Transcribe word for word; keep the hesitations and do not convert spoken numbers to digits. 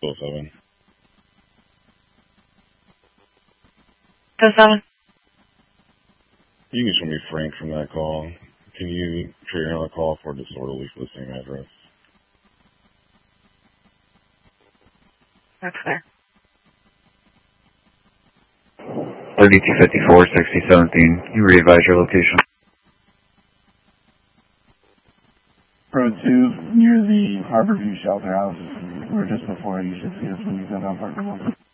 Still seven. Still seven. You can show me Frank from that call. Can you trigger another call for disorderly for the same address? That's fair. thirty-two fifty-four, sixty seventeen. You re-advise your location. Pro two, near the Harborview Shelter House. We're just before you should see us when you go down Parker One.